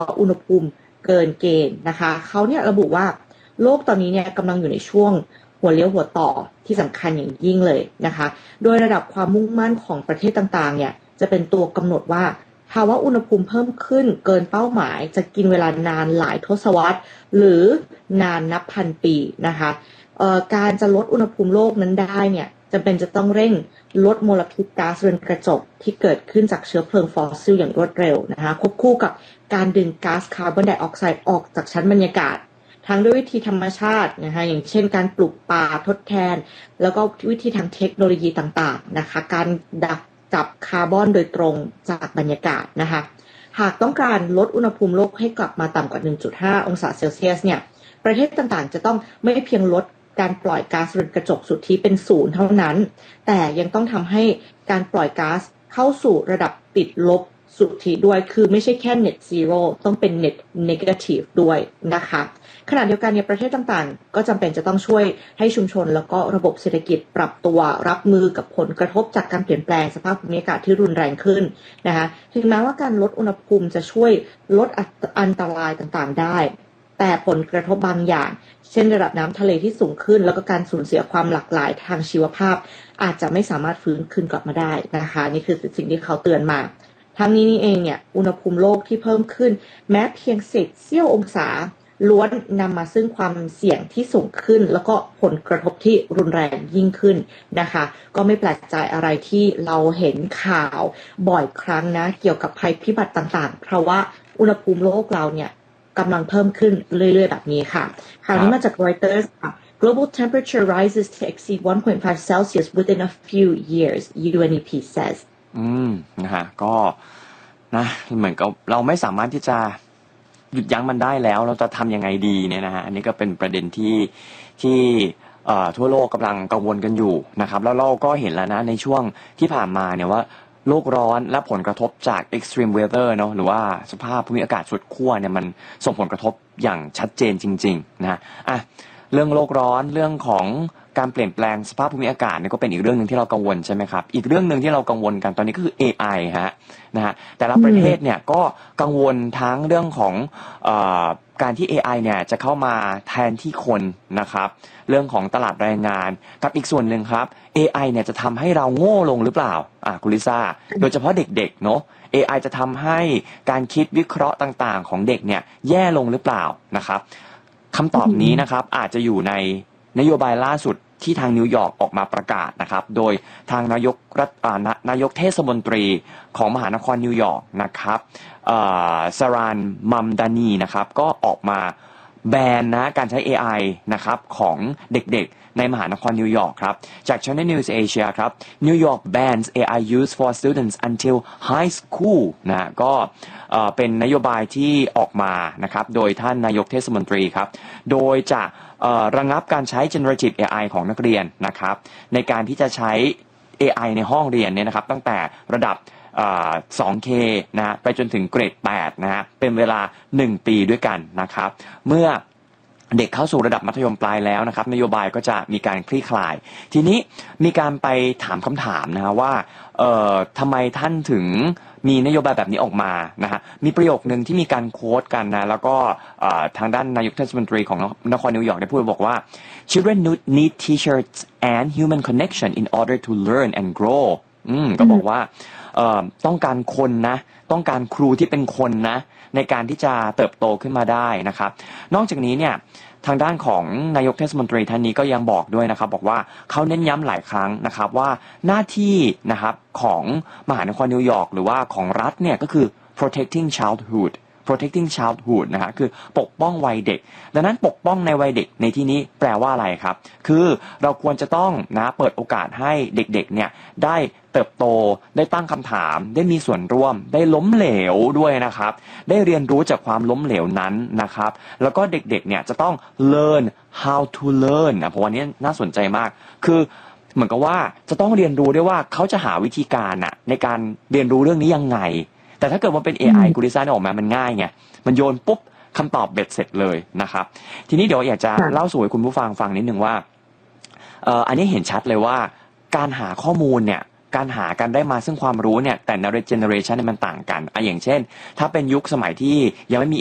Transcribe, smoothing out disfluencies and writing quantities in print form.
อุณหภูมิเกินเกณฑ์นะคะเขาเนี่ยระบุว่าโลกตอนนี้เนี่ยกำลังอยู่ในช่วงหัวเลี้ยวหัวต่อที่สำคัญอย่างยิ่งเลยนะคะโดยระดับความมุ่งมั่นของประเทศต่างๆเนี่ยจะเป็นตัวกำหนดว่าภาวะอุณหภูมิเพิ่มขึ้นเกินเป้าหมายจะกินเวลานานหลายทศวรรษหรือนานนับพันปีนะคะการจะลดอุณหภูมิโลกนั้นได้เนี่ยจำเป็นจะต้องเร่งลดมลพิษก๊าซเรือนกระจกที่เกิดขึ้นจากเชื้อเพลิงฟอสซิลอย่างรวดเร็วนะคะควบคู่กับการดึงก๊าซคาร์บอนไดออกไซด์ออกจากชั้นบรรยากาศทั้งด้วยวิธีธรรมชาตินะคะอย่างเช่นการปลูกป่าทดแทนแล้วก็วิธีทางเทคโนโลยีต่างๆนะคะการดักจับคาร์บอนโดยตรงจากบรรยากาศนะคะหากต้องการลดอุณหภูมิโลกให้กลับมาต่ำกว่า 1.5 องศาเซลเซียสเนี่ยประเทศต่างๆจะต้องไม่เพียงลดการปล่อยก๊าซเรือนกระจกสุทธิเป็นศูนย์เท่านั้นแต่ยังต้องทำให้การปล่อยก๊าซเข้าสู่ระดับติดลบสุทธิด้วยคือไม่ใช่แค่ net zero ต้องเป็น net negative ด้วยนะคะขณะเดียวกันเนี่ยประเทศต่างๆก็จำเป็นจะต้องช่วยให้ชุมชนแล้วก็ระบบเศรษฐกิจปรับตัวรับมือกับผลกระทบจากการเปลี่ยนแปลงสภาพภูมิอากาศที่รุนแรงขึ้นนะคะถึงแม้ว่าการลดอุณหภูมิจะช่วยลดอันตรายต่างๆได้แต่ผลกระทบบางอย่างเช่นระดับน้ำทะเลที่สูงขึ้นแล้วก็การสูญเสียความหลากหลายทางชีวภาพอาจจะไม่สามารถฟื้นคืนกลับมาได้นะคะนี่คือสิ่งที่เขาเตือนมาทั้งนี้นี่เองเนี่ยอุณหภูมิโลกที่เพิ่มขึ้นแม้เพียงเศษเสี้ยวองศาล้วนนำมาซึ่งความเสี่ยงที่สูงขึ้นแล้วก็ผลกระทบที่รุนแรงยิ่งขึ้นนะคะก็ไม่แปลกใจอะไรที่เราเห็นข่าวบ่อยครั้งนะเกี่ยวกับภัยพิบัติต่างๆเพราะว่าอุณหภูมิโลกเราเนี่ยกำลังเพิ่มขึ้นเรื่อยๆแบบนี้ค่ะข่าวนี้มาจาก Reuters ค่ะ Global temperature rises to exceed 1.5 Celsius within a few years UNEP says นะฮะก็นะเหมือนกับเราไม่สามารถที่จะหยุดยั้งมันได้แล้วเราจะทำยังไงดีเนี่ยนะฮะอันนี้ก็เป็นประเด็นที่ทั่วโลกกำลังกังวลกันอยู่นะครับแล้วเราก็เห็นแล้วนะในช่วงที่ผ่านมาเนี่ยว่าโลกร้อนและผลกระทบจาก extreme weather เนาะหรือว่าสภาพภูมิอากาศสุดขั้วเนี่ยมันส่งผลกระทบอย่างชัดเจนจริงๆนะเรื่องโลกร้อนเรื่องของการเปลี่ยนแปลงสภาพภูมิอากาศเนี่ยก็เป็นอีกเรื่องนึงที่เรากังวลใช่ไหมครับอีกเรื่องนึงที่เรากังวลกันตอนนี้ก็คือ AI นะฮะแต่ละประเทศเนี่ยก็กังวลทั้งเรื่องของการที่ AI เนี่ยจะเข้ามาแทนที่คนนะครับเรื่องของตลาดแรงงานกับอีกส่วนหนึ่งครับ AI เนี่ยจะทำให้เราโง่ลงหรือเปล่าคุณลิซ่าโดยเฉพาะเด็กๆเนาะ AI จะทำให้การคิดวิเคราะห์ต่างๆของเด็กเนี่ยแย่ลงหรือเปล่านะครับคำตอบนี้นะครับอาจจะอยู่ในนโยบายล่าสุดที่ทางนิวยอร์กออกมาประกาศนะครับโดยทางนายกเทศมนตรีของมหานครนิวยอร์กนะครับซารานมัมดานีนะครับก็ออกมาแบนนะการใช้ AI นะครับของเด็กๆในมหานครนิวยอร์กครับจาก Channel News Asia ครับ New York bans AI use for students until high school นะก็เป็นนโยบายที่ออกมานะครับโดยท่านนายกเทศมนตรีครับโดยจะระงับการใช้ generative AI ของนักเรียนนะครับในการที่จะใช้ AI ในห้องเรียนเนี่ยนะครับตั้งแต่ระดับ2K นะไปจนถึงเกรด8นะฮะเป็นเวลา1ปีด้วยกันนะครับเมื่อเด็กเข้าสู่ระดับมัธยมปลายแล้วนะครับนโยบายก็จะมีการคลี่คลายทีนี้มีการไปถามคำถามนะฮะว่าทำไมท่านถึงมีนโยบายแบบนี้ออกมานะฮะมีประโยคนึงที่มีการโค้ดกันนะแล้วก็ทางด้านนายกเทศมนตรีของนครนิวยอร์กได้พูดบอกว่า Children need teachers and human connection in order to learn and grow ก็บอกว่าต้องการคนนะต้องการครูที่เป็นคนนะในการที่จะเติบโตขึ้นมาได้นะครับนอกจากนี้เนี่ยทางด้านของนายกเทศมนตรีท่านนี้ก็ยังบอกด้วยนะครับบอกว่าเขาเน้นย้ำหลายครั้งนะครับว่าหน้าที่นะครับของมหานครนิวยอร์กหรือว่าของรัฐเนี่ยก็คือ protecting childhood นะฮะคือปกป้องวัยเด็กดังนั้นปกป้องในวัยเด็กในที่นี้แปลว่าอะไรครับคือเราควรจะต้องนะเปิดโอกาสให้เด็กๆเนี่ยได้เติบโตได้ตั้งคำถามได้มีส่วนร่วมได้ล้มเหลวด้วยนะครับได้เรียนรู้จากความล้มเหลวนั้นนะครับแล้วก็เด็กๆเนี่ยจะต้อง learn how to learn นะเพราะวันนี้น่าสนใจมากคือเหมือนกับว่าจะต้องเรียนรู้ด้วยว่าเขาจะหาวิธีการในการเรียนรู้เรื่องนี้ยังไงแต่ถ้าเกิดว่าเป็น AI กุลิซ่าออกมามันง่ายไงมันโยนปุ๊บคำตอบเบ็ดเสร็จเลยนะครับทีนี้เดี๋ยวอยากจะเล่าสู่ให้คุณผู้ฟังฟังนิดนึงว่าอันนี้เห็นชัดเลยว่าการหาข้อมูลเนี่ยการหากันได้มาซึ่งความรู้เนี่ยแต่ละเจเนอเรชันเนี่ยมันต่างกันอย่างเช่นถ้าเป็นยุคสมัยที่ยังไม่มี